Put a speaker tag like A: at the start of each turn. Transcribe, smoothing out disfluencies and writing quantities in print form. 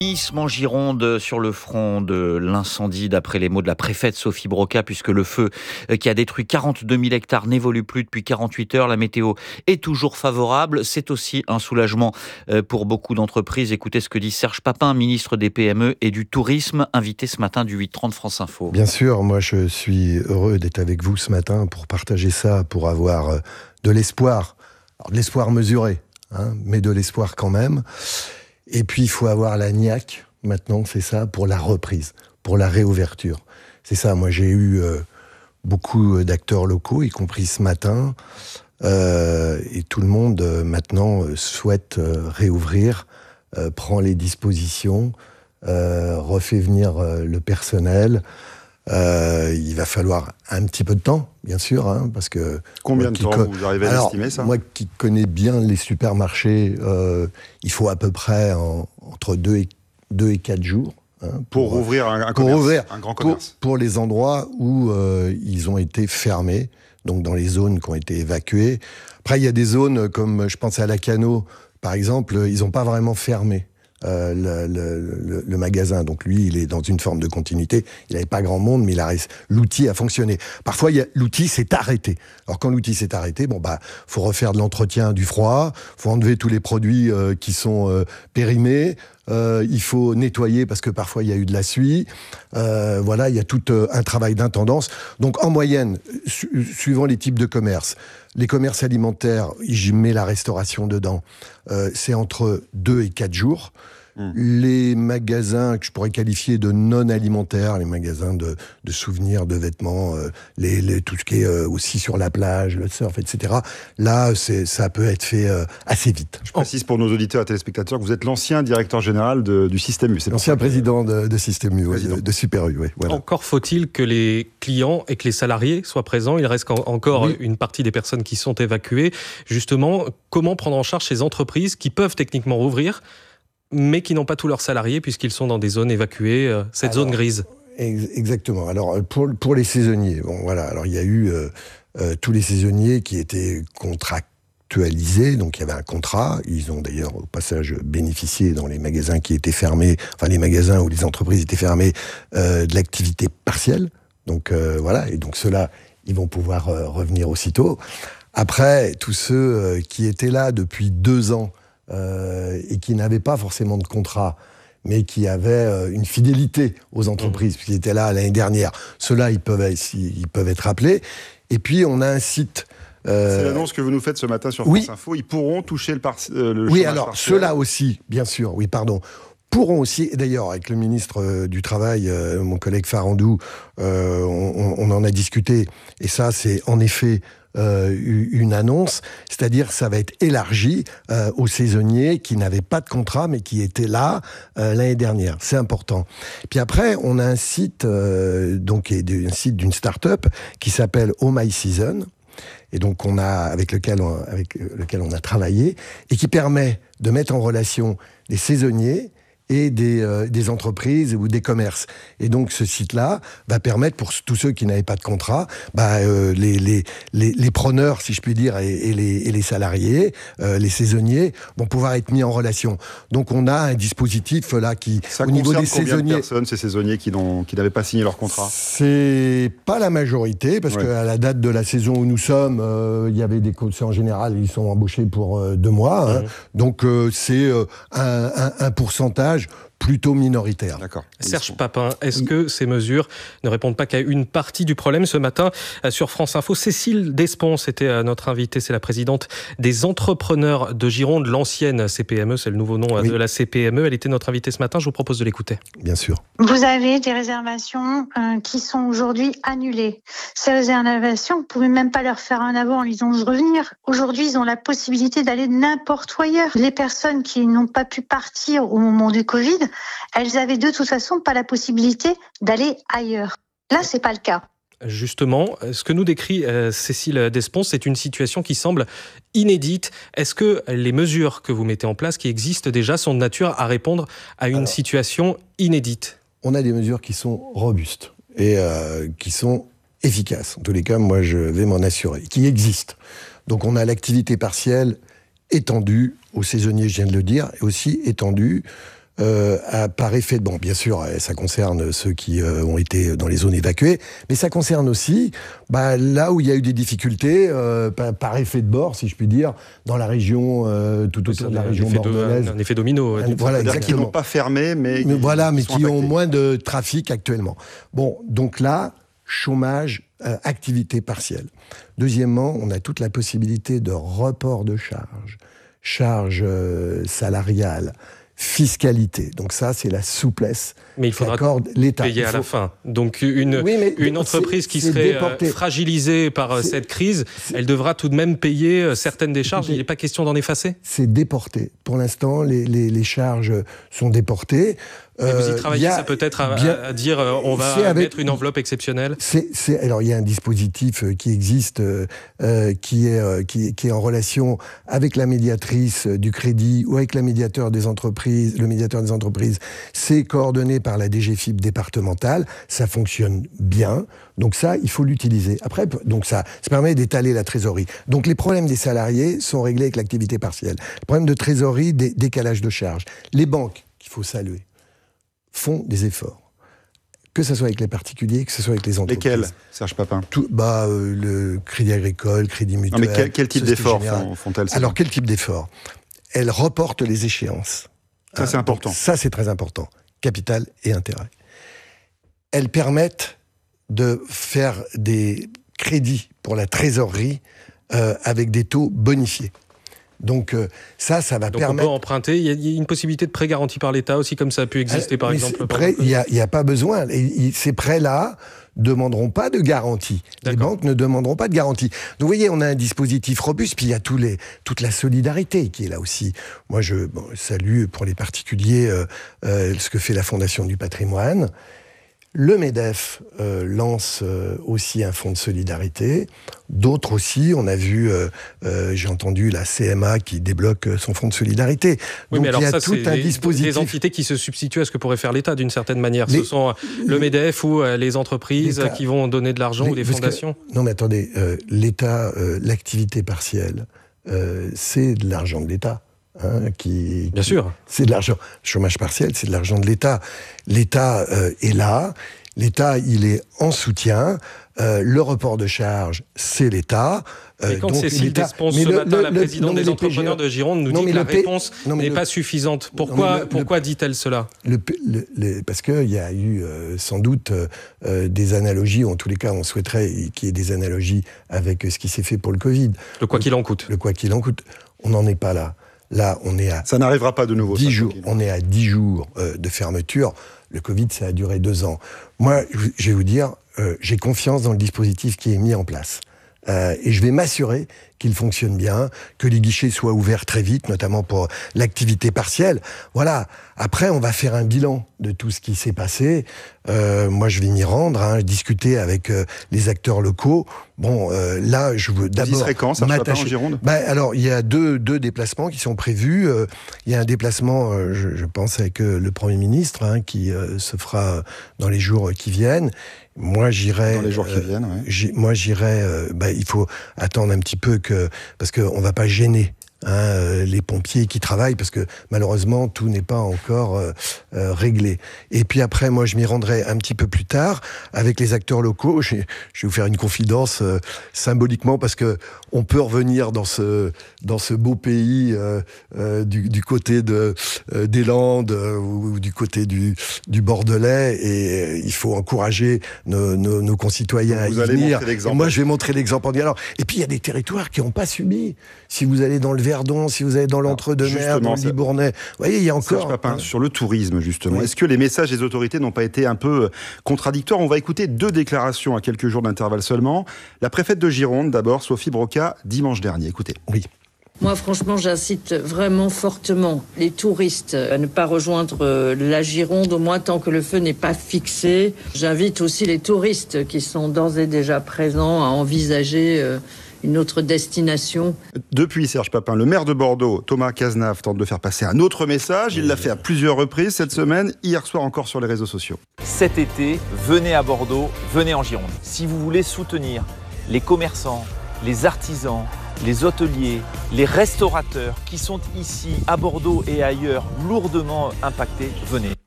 A: En Gironde, sur le front de l'incendie, d'après les mots de la préfète Sophie Broca, puisque le feu qui a détruit 42 000 hectares n'évolue plus depuis 48 heures. La météo est toujours favorable. C'est aussi un soulagement pour beaucoup d'entreprises. Écoutez ce que dit Serge Papin, ministre des PME et du Tourisme, invité ce matin du 8h30 France Info.
B: Bien sûr, moi je suis heureux d'être avec vous ce matin pour partager ça, pour avoir de l'espoir. Alors, de l'espoir mesuré, mais de l'espoir quand même. Et puis, il faut avoir la niaque, maintenant, c'est ça, pour la reprise, pour la réouverture. C'est ça, moi, j'ai eu beaucoup d'acteurs locaux, y compris ce matin, et tout le monde, maintenant, souhaite réouvrir, prend les dispositions, refait venir le personnel. Il va falloir un petit peu de temps, bien sûr, parce que...
C: Combien de temps vous arrivez à estimer ça ?
B: Moi qui connais bien les supermarchés, il faut à peu près entre 2 et 4 jours.
C: Pour rouvrir un commerce, un grand commerce.
B: Pour les endroits où ils ont été fermés, donc dans les zones qui ont été évacuées. Après, il y a des zones, comme je pense à Lacanau, par exemple, ils n'ont pas vraiment fermé. Le magasin, donc lui il est dans une forme de continuité, il n'avait pas grand monde mais l'outil a fonctionné. Parfois l'outil s'est arrêté, alors quand l'outil s'est arrêté, faut refaire de l'entretien du froid, faut enlever tous les produits qui sont périmés, il faut nettoyer parce que parfois il y a eu de la suie, il y a tout un travail d'intendance. Donc en moyenne, suivant les types de commerces, les commerces alimentaires, je mets la restauration dedans, c'est entre 2 et 4 jours. Les magasins que je pourrais qualifier de non alimentaires, les magasins de souvenirs, de vêtements, tout ce qui est aussi sur la plage, le surf, etc. Là, ça peut être fait assez vite.
C: Je précise pour nos auditeurs et téléspectateurs que vous êtes l'ancien directeur général du Système U.
B: L'ancien président de Système U, de Super U. Voilà.
D: Encore faut-il que les clients et que les salariés soient présents. Il reste encore une partie des personnes qui sont évacuées. Justement, comment prendre en charge ces entreprises qui peuvent techniquement rouvrir, mais qui n'ont pas tous leurs salariés puisqu'ils sont dans des zones évacuées, zone grise.
B: Exactement. Alors, pour les saisonniers, alors il y a eu tous les saisonniers qui étaient contractualisés, donc il y avait un contrat. Ils ont d'ailleurs, au passage, bénéficié dans les magasins qui étaient fermés, les magasins où les entreprises étaient fermées, de l'activité partielle. Donc, et donc ceux-là, ils vont pouvoir revenir aussitôt. Après, tous ceux qui étaient là depuis 2 ans, et qui n'avaient pas forcément de contrat, mais qui avaient une fidélité aux entreprises, puisqu'ils étaient là l'année dernière. Ceux-là, ils peuvent être appelés. Et puis, on a un site...
C: C'est l'annonce que vous nous faites ce matin sur France Info. Ils pourront toucher le
B: chômage partiel. Ceux-là aussi, bien sûr, pourront aussi, et d'ailleurs avec le ministre du Travail, mon collègue Farandou, on en a discuté, et ça c'est en effet une annonce, c'est-à-dire ça va être élargi aux saisonniers qui n'avaient pas de contrat mais qui étaient là l'année dernière. C'est important. Puis après, on a un site, un site d'une start-up qui s'appelle Oh My Season, et donc avec lequel on a travaillé, et qui permet de mettre en relation des saisonniers et des entreprises ou des commerces. Et donc ce site-là va permettre pour tous ceux qui n'avaient pas de contrat, les preneurs, si je puis dire, et les salariés, les saisonniers, vont pouvoir être mis en relation. Donc on a un dispositif là qui,
C: ça
B: au niveau des
C: saisonniers... Combien de personnes, ces saisonniers qui n'avaient pas signé leur contrat ?
B: C'est pas la majorité, parce qu'à la date de la saison où nous sommes, il y avait en général, ils sont embauchés pour 2 mois. Donc c'est un pourcentage plutôt minoritaire.
C: D'accord.
D: Serge Papin, est-ce que ces mesures ne répondent pas qu'à une partie du problème ? Ce matin, sur France Info, Cécile Despons était notre invitée, c'est la présidente des entrepreneurs de Gironde, l'ancienne CPME, c'est le nouveau nom de la CPME. Elle était notre invitée ce matin, je vous propose de l'écouter.
B: Bien sûr.
E: Vous avez des réservations qui sont aujourd'hui annulées. Ces réservations, vous ne pouvez même pas leur faire un avant en lui disant de revenir. Aujourd'hui, ils ont la possibilité d'aller n'importe où ailleurs. Les personnes qui n'ont pas pu partir au moment du Covid, elles avaient de toute façon pas la possibilité d'aller ailleurs. Là, c'est pas le cas.
D: Justement, ce que nous décrit Cécile Despons, c'est une situation qui semble inédite. Est-ce que les mesures que vous mettez en place, qui existent déjà, sont de nature à répondre à une situation inédite ?
B: On a des mesures qui sont robustes et qui sont efficaces. En tous les cas, moi, je vais m'en assurer, qui existent. Donc, on a l'activité partielle étendue aux saisonniers, je viens de le dire, et aussi étendue par effet de... Bon, bien sûr, ça concerne ceux qui ont été dans les zones évacuées, mais ça concerne aussi là où il y a eu des difficultés, par effet de bord, si je puis dire, dans la région, tout autour de la région bordelaise.
D: Un effet domino.
B: Voilà,
C: C'est-à-dire qu'ils
B: exactement.
C: n'ont pas fermé, mais
B: qui ont moins de trafic actuellement. Bon, donc là, chômage, activité partielle. Deuxièmement, on a toute la possibilité de report de charges salariales, fiscalité. Donc ça, c'est la souplesse
D: mais il faudra
B: l'État.
D: payer à la fin. Donc une entreprise qui serait fragilisée par cette crise, elle devra tout de même payer certaines des charges. Il n'est pas question d'en effacer ?
B: C'est déporté. Pour l'instant, les charges sont déportées.
D: Mais vous y travaillez, ça peut-être à dire on va mettre une enveloppe exceptionnelle.
B: Alors il y a un dispositif qui existe, qui est en relation avec la médiatrice du crédit ou avec le médiateur des entreprises. C'est coordonné par la DGFiP départementale. Ça fonctionne bien. Donc ça, il faut l'utiliser. Après, donc ça permet d'étaler la trésorerie. Donc les problèmes des salariés sont réglés avec l'activité partielle. Le problème de trésorerie, décalage de charges. Les banques, qu'il faut saluer, font des efforts. Que ce soit avec les particuliers, que ce soit avec les entreprises.
C: Lesquels, Serge Papin ?
B: Le Crédit Agricole, Crédit Mutuel...
C: Non, mais quel type d'efforts font-elles ?
B: Alors, quel type d'efforts ? Elles reportent les échéances.
C: Ça, c'est important.
B: Ça, c'est très important. Capital et intérêt. Elles permettent de faire des crédits pour la trésorerie avec des taux bonifiés. Donc ça va permettre...
D: On peut emprunter, il y a une possibilité de prêt garanti par l'État aussi, comme ça a pu exister par exemple.
B: Il n'y a pas besoin. Ces prêts-là ne demanderont pas de garantie. Les banques ne demanderont pas de garantie. Donc vous voyez, on a un dispositif robuste, puis il y a toute la solidarité qui est là aussi. Moi, je salue pour les particuliers ce que fait la Fondation du patrimoine. Le MEDEF lance aussi un fonds de solidarité. D'autres aussi, on a vu, j'ai entendu la CMA qui débloque son fonds de solidarité.
D: Oui,
B: donc
D: mais alors
B: il y a
D: ça,
B: tout
D: c'est
B: un dispositif.
D: des entités qui se substituent à ce que pourrait faire l'État d'une certaine manière. Ce sont le MEDEF ou les entreprises qui vont donner de l'argent ou des fondations.
B: Non mais attendez, l'État, l'activité partielle, c'est de l'argent de l'État. Bien sûr. C'est de l'argent. Chômage partiel, c'est de l'argent de l'État. L'État est là. L'État, il est en soutien. Le report de charges, c'est l'État.
D: Et quand Cécile Despons, ce matin, la présidente des entrepreneurs de Gironde, nous dit que la réponse n'est pas suffisante. Pourquoi dit-elle cela ?
B: Parce qu'il y a eu sans doute des analogies, ou en tous les cas, on souhaiterait qu'il y ait des analogies avec ce qui s'est fait pour le Covid.
D: Le quoi qu'il en coûte.
B: Le quoi qu'il en coûte. On n'en est pas là. Là, on est à...
C: Ça n'arrivera pas de nouveau.
B: 10 jours. On est à 10 jours de fermeture. Le Covid, ça a duré 2 ans. Moi, je vais vous dire, j'ai confiance dans le dispositif qui est mis en place. Et je vais m'assurer qu'il fonctionne bien, que les guichets soient ouverts très vite, notamment pour l'activité partielle. Voilà. Après, on va faire un bilan de tout ce qui s'est passé. Moi, je vais m'y rendre, discuter avec les acteurs locaux. Bon, là, je veux d'abord...
C: Vous y serez quand, ça en Gironde ?
B: Alors, il y a deux déplacements qui sont prévus. Il y a un déplacement, je pense, avec le Premier ministre, qui se fera dans les jours qui viennent. Moi, j'irai...
C: Dans les jours qui viennent, oui.
B: Moi, j'irai... il faut attendre un petit peu parce qu'on ne va pas gêner les pompiers qui travaillent, parce que malheureusement, tout n'est pas encore réglé. Et puis après, moi, je m'y rendrai un petit peu plus tard avec les acteurs locaux. Je vais vous faire une confidence symboliquement, parce que on peut revenir dans ce beau pays du côté des Landes ou du côté du Bordelais, et il faut encourager nos concitoyens à y venir. Et moi, je vais montrer l'exemple en disant... Et puis, il y a des territoires qui n'ont pas subi. Si vous allez dans le Verdon, si vous allez dans l'Entre-deux-Mers, dans le Libournais, vous voyez, il y a encore...
C: Serge Papin, sur le tourisme, justement, est-ce que les messages des autorités n'ont pas été un peu contradictoires ? On va écouter 2 déclarations à quelques jours d'intervalle seulement. La préfète de Gironde, d'abord, Sophie Broca, dimanche dernier. Écoutez.
B: Oui.
F: Moi, franchement, j'incite vraiment fortement les touristes à ne pas rejoindre la Gironde, au moins tant que le feu n'est pas fixé. J'invite aussi les touristes qui sont d'ores et déjà présents à envisager une autre destination.
C: Depuis, Serge Papin, le maire de Bordeaux, Thomas Cazenave, tente de faire passer un autre message. Il l'a fait à plusieurs reprises cette semaine, hier soir encore sur les réseaux sociaux.
G: Cet été, venez à Bordeaux, venez en Gironde. Si vous voulez soutenir les commerçants, les artisans, les hôteliers, les restaurateurs qui sont ici à Bordeaux et ailleurs lourdement impactés, venez.